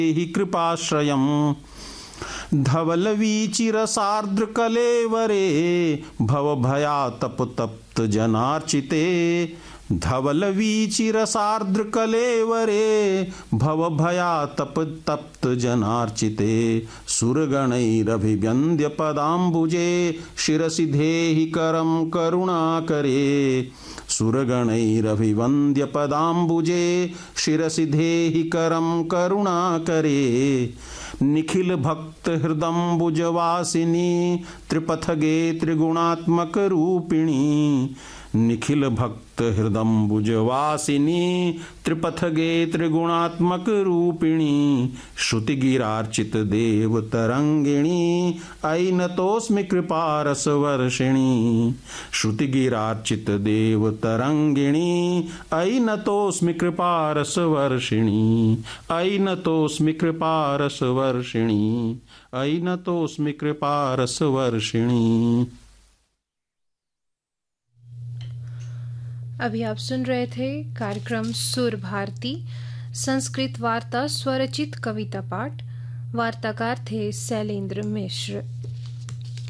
हि कृपाश्रयम् धवलवीचिरसार्द्रकलेवरे भवभयातपतप्त जनार्चिते धवलवीचिरसार्द्रकलेवरे भवभयातपतप्त जनार्चिते सुरगणैरभिवन्द्य पदाम्बुजे शिरसि धेहि करं करुणाकरे सुरगणैरभिवन्द्य पदाम्बुजे शिरसि धेहि करं करुणाकरे निखिल भक्त हृदम्बुजवासिनी त्रिपथगे त्रिगुणात्मक रूपिणी निखिल भक्त हृदम्बुजवासिनी त्रिपथगे त्रिगुणात्मक रूपिणी श्रुतिगिरार्चित देव तरंगिणी ऐनतोस्मि कृपारसवर्षिणी श्रुतिगिरार्चित देव तरंगिणी ऐनतोस्मि कृपारसवर्षिणी ऐनतोस्मि कृपारसवर्षिणी ऐनतोस्मि कृपारसवर्षिणी। अभी आप सुन रहे थे कार्यक्रम सुर भारती संस्कृत वार्ता स्वरचित कविता पाठ। वार्ताकार थे शैलेंद्र मिश्र।